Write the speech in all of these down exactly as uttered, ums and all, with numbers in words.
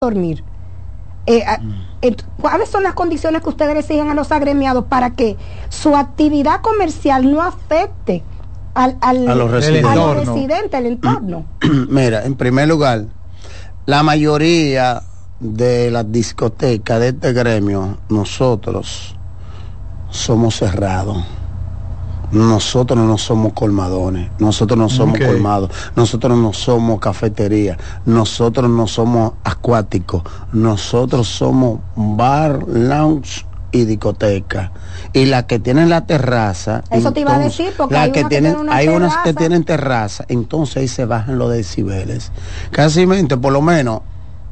dormir. Eh, eh, ¿Cuáles son las condiciones que ustedes exigen a los agremiados para que su actividad comercial no afecte al, al, a los residentes, a los residentes el entorno? Mira, en primer lugar, la mayoría de las discotecas de este gremio, nosotros somos cerrados. Nosotros no somos colmadones, nosotros no somos okay. colmados, nosotros no somos cafetería, nosotros no somos acuáticos, nosotros somos bar, lounge y discoteca. Y las que tienen la terraza, eso entonces, te iba a decir, porque hay, que una tienen, que tiene una hay terraza. unas que tienen terraza, entonces ahí se bajan los decibeles. Casi mente, por lo menos,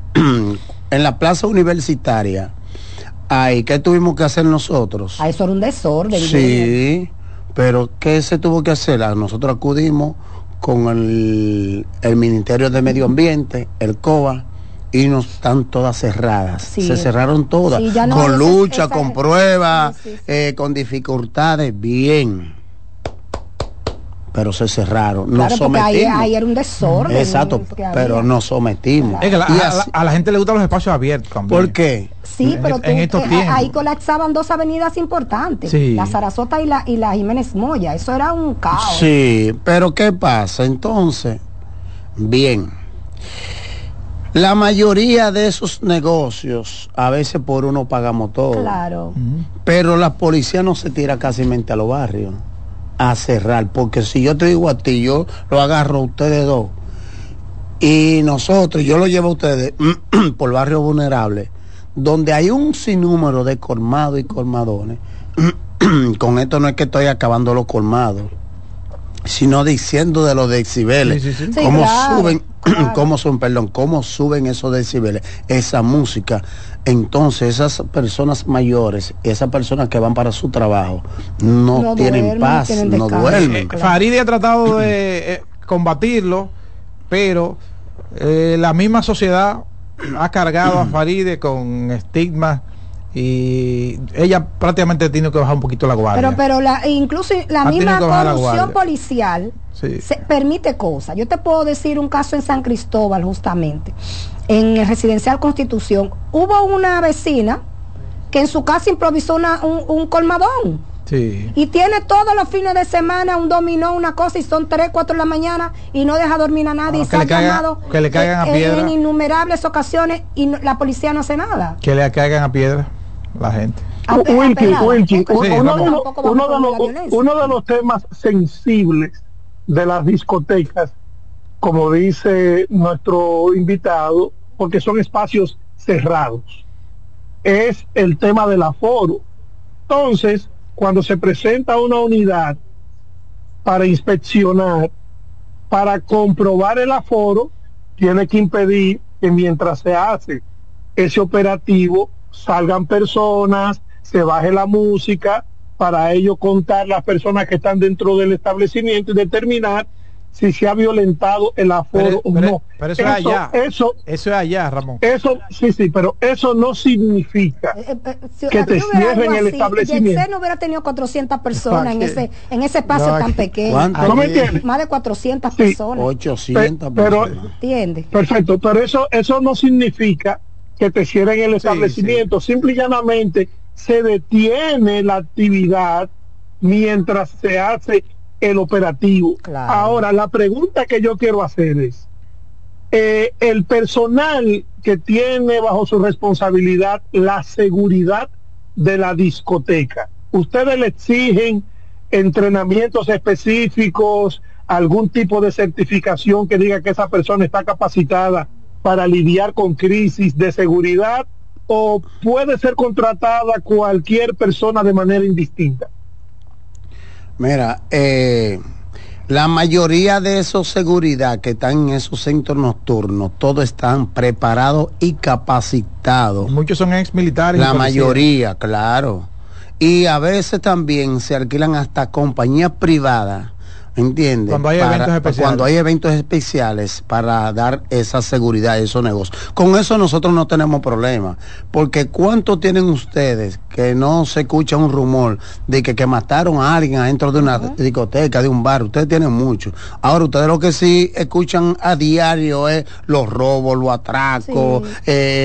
en la plaza universitaria, ahí, ¿qué tuvimos que hacer nosotros? Ah, eso era un desorden. Sí. Bien. Pero ¿qué se tuvo que hacer? Nosotros acudimos con el, el Ministerio de Medio Ambiente, el COA, y nos están todas cerradas. Sí. Se cerraron todas, sí, no con lucha, esa, con pruebas, sí, sí, sí. Eh, con dificultades, bien. Pero se cerraron, claro, nos sometimos. Ahí, ahí era un desorden. Exacto, pero nos sometimos. Es que la, a, a, a la gente le gustan los espacios abiertos también. ¿Por qué? Sí, pero en, tú, en estos eh, ahí colapsaban dos avenidas importantes, sí. La Sarasota y la, y la Jiménez Moya, eso era un caos. Sí, pero ¿qué pasa? Entonces, bien, la mayoría de esos negocios, a veces por uno pagamos todo. Claro. Uh-huh. Pero la policía no se tira casi mente a los barrios a cerrar, porque si yo te digo a ti, yo lo agarro a ustedes dos, y nosotros, yo lo llevo a ustedes por barrios vulnerables, donde hay un sinnúmero de colmados y colmadones. Con esto no es que estoy acabando los colmados, sino diciendo de los decibeles, sí, sí, sí. cómo sí, claro, suben, claro. cómo son, perdón, cómo suben esos decibeles, esa música. Entonces esas personas mayores, esas personas que van para su trabajo, no, no tienen duermen, paz, tienen no duermen. Eh, Farideh ha tratado de eh, combatirlo, pero eh, la misma sociedad ha cargado a Farideh con estigmas y ella prácticamente tiene que bajar un poquito la guardia. Pero pero la, incluso la ha misma corrupción policial sí. se permite cosas. Yo te puedo decir un caso en San Cristóbal, justamente, en el Residencial Constitución. Hubo una vecina que en su casa improvisó una, un, un colmadón. Sí. Y tiene todos los fines de semana un dominó, una cosa, y son tres, cuatro de la mañana y no deja dormir a nadie. Ah, y se ha llamado que le caigan eh, a piedra en innumerables ocasiones y no, la policía no hace nada. Que le caigan a piedra la gente. Wilkin, Wilkin, uno, de los, uno, de los, uno de los temas sensibles de las discotecas, como dice nuestro invitado, porque son espacios cerrados, es el tema del aforo. Entonces, cuando se presenta una unidad para inspeccionar, para comprobar el aforo, tiene que impedir que mientras se hace ese operativo salgan personas, se baje la música, para ello contar las personas que están dentro del establecimiento y determinar si se ha violentado el aforo o no. Pero eso, eso es allá. Eso, eso es allá, Ramón. Eso, sí, sí, pero eso no significa eh, eh, si, que te cierren el así, establecimiento. Yexel no hubiera tenido cuatrocientas personas en ese en ese espacio no, tan pequeño. ¿No me entiendes? Más de cuatrocientas sí, personas. ochocientas pero, personas. ¿Entiendes? Perfecto, pero eso, eso no significa que te cierren el establecimiento. Sí, sí. Simple y llanamente se detiene la actividad mientras se hace el operativo. Claro. Ahora, la pregunta que yo quiero hacer es, eh, el personal que tiene bajo su responsabilidad la seguridad de la discoteca, ¿ustedes le exigen entrenamientos específicos, algún tipo de certificación que diga que esa persona está capacitada para lidiar con crisis de seguridad, o puede ser contratada cualquier persona de manera indistinta? Mira, eh, la mayoría de esos seguridad que están en esos centros nocturnos, todos están preparados y capacitados. Muchos son ex militares. La mayoría, claro. Y a veces también se alquilan hasta compañías privadas, ¿entiendes? Cuando hay para, eventos especiales. Cuando hay eventos especiales para dar esa seguridad a esos negocios. Con eso nosotros no tenemos problema, porque ¿cuánto tienen ustedes que no se escucha un rumor de que, que mataron a alguien adentro de una uh-huh. discoteca, de un bar? Ustedes tienen mucho. Ahora, ustedes lo que sí escuchan a diario es los robos, los atracos, sí. eh,